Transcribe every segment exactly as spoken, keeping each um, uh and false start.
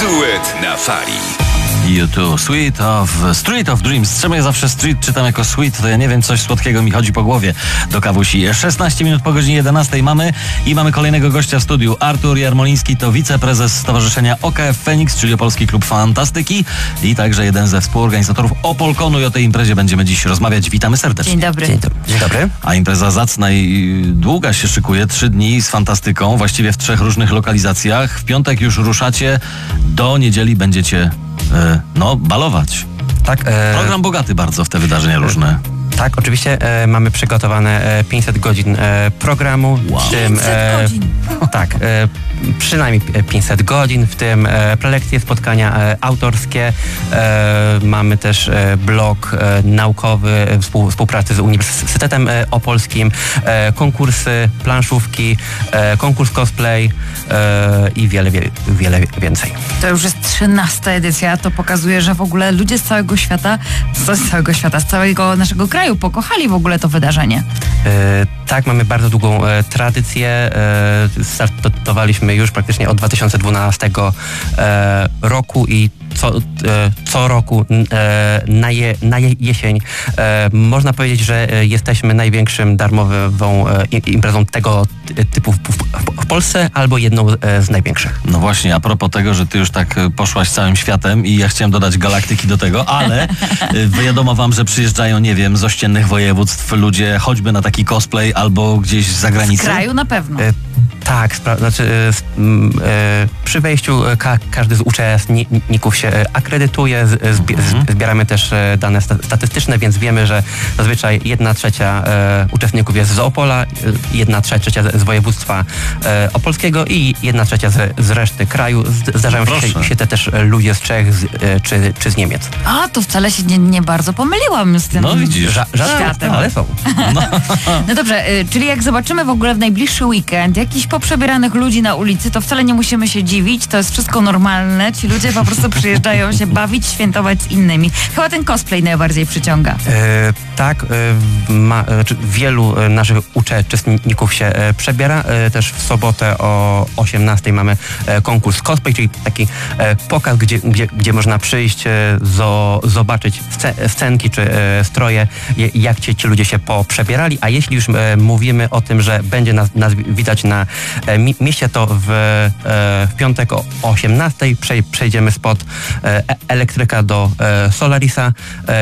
Duet na fali. U two, Sweet of, Street of Dreams. Czemu ja zawsze Street czytam jako Sweet, to ja nie wiem, coś słodkiego mi chodzi po głowie do kawusi. szesnaście minut po godzinie jedenastej mamy i mamy kolejnego gościa w studiu. Artur Jarmoliński to wiceprezes Stowarzyszenia O K F Feniks, czyli Opolski Klub Fantastyki i także jeden ze współorganizatorów Opolkonu i o tej imprezie będziemy dziś rozmawiać. Witamy serdecznie. Dzień dobry. Dzień dobry. Dzień dobry. A impreza zacna i długa się szykuje. Trzy dni z fantastyką, właściwie w trzech różnych lokalizacjach. W piątek już ruszacie, do niedzieli będziecie e, no, balować. Tak. E... Program bogaty bardzo w te wydarzenia różne. Tak, oczywiście e, mamy przygotowane e, pięćset godzin e, programu. Wow. W tym, e, pięćset godzin. Tak, e, przynajmniej pięćset godzin, w tym e, prelekcje, spotkania e, autorskie. E, mamy też e, blog e, naukowy, współ, współpracy z Uniwersytetem e, Opolskim, e, konkursy, planszówki, e, konkurs cosplay e, i wiele, wiele, wiele więcej. To już jest trzynasta edycja, to pokazuje, że w ogóle ludzie z całego świata, z całego świata, z całego naszego kraju pokochali w ogóle to wydarzenie. E, tak, mamy bardzo długą e, tradycję. E, startowaliśmy już praktycznie od dwa tysiące dwunastego e, roku i co, e, co roku e, na, je, na jesień e, można powiedzieć, że jesteśmy największym darmową e, imprezą tego typu w, w, w Polsce albo jedną e, z największych. No właśnie, a propos tego, że ty już tak poszłaś całym światem i ja chciałem dodać galaktyki do tego, ale wiadomo wam, że przyjeżdżają, nie wiem, z ościennych województw ludzie choćby na taki cosplay albo gdzieś z zagranicy. Z kraju na pewno. E, tak, spra- znaczy e, e, przy wejściu ka- każdy z uczestników się akredytuje, z, zbi- mhm. zbieramy też dane sta- statystyczne, więc wiemy, że zazwyczaj jedna trzecia e, uczestników jest z Opola, jedna trzecia z województwa e, opolskiego i jedna trzecia z, z reszty kraju. Zdarzają się, się te też ludzie z Czech z, e, czy, czy z Niemiec. A, to wcale się nie, nie bardzo pomyliłam z tym no, widzisz. Ża- ża- światem. Ale są. No. No dobrze, y, czyli jak zobaczymy w ogóle w najbliższy weekend jakichś poprzebieranych ludzi na ulicy, to wcale nie musimy się dziwić, to jest wszystko normalne. Ci ludzie po prostu przyjeżdżają się bawić, świętować z innymi. Chyba ten cosplay najbardziej przyciąga. E, tak, e, ma, e, wielu naszych uczestników się e, przebiera. E, też w sobotę o osiemnastej mamy e, konkurs cosplay, czyli taki e, pokaz, gdzie, gdzie, gdzie można przyjść, e, zo, zobaczyć sce, scenki czy e, stroje, je, jak ci, ci ludzie się poprzebierali. A jeśli już e, mówimy o tym, że będzie nas, nas widać na e, mi, mieście, to w, e, w piątek o osiemnastej przej, przejdziemy spod e, elektryka do e, Solarisa e,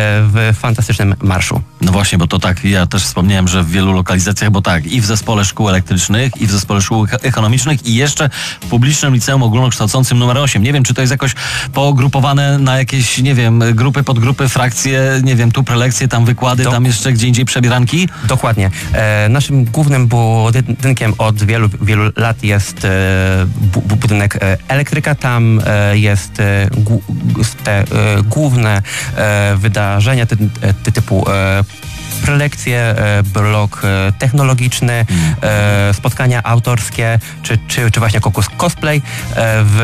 w fantastycznym marszu. No właśnie, bo to tak, ja też wspomniałem, że w wielu lokalizacjach, bo tak, i w zespole szkół elektrycznych, i w zespole szkół ekonomicznych, i jeszcze w publicznym liceum ogólnokształcącym numer osiem. Nie wiem, czy to jest jakoś pogrupowane na jakieś, nie wiem, grupy, podgrupy, frakcje, nie wiem, tu prelekcje, tam wykłady, Do... tam jeszcze gdzie indziej przebieranki? Dokładnie. E, naszym głównym budynkiem od wielu, wielu lat jest e, bu, budynek e, elektryka. Tam e, jest e, gu, te e, główne e, wydarzenia ty, ty, typu e, prelekcje, e, blog e, technologiczny, e, spotkania autorskie, czy, czy, czy właśnie konkurs cosplay. E, w,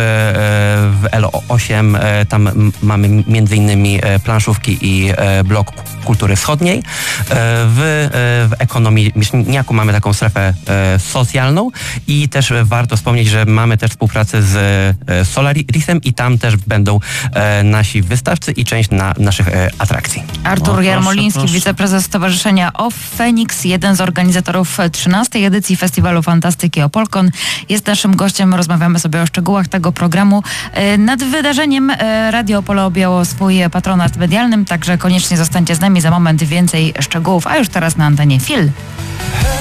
e, w L osiem e, tam m, mamy między innymi e, planszówki i e, blog kultury wschodniej. E, w, e, w ekonomii Mieszniaku mamy taką strefę e, socjalną i też warto wspomnieć, że mamy też współpracę z e, Solarisem i tam też będą e, nasi wystawcy i część na, naszych e, atrakcji. Artur O, proszę, Jarmoliński, proszę. wiceprezes Stowarzyszenia O K F Feniks, jeden z organizatorów trzynastej edycji Festiwalu Fantastyki Opolkon. Jest naszym gościem, rozmawiamy sobie o szczegółach tego programu. Nad wydarzeniem Radio Opole objęło swój patronat medialnym, także koniecznie zostańcie z nami, za moment więcej szczegółów, a już teraz na antenie Phil.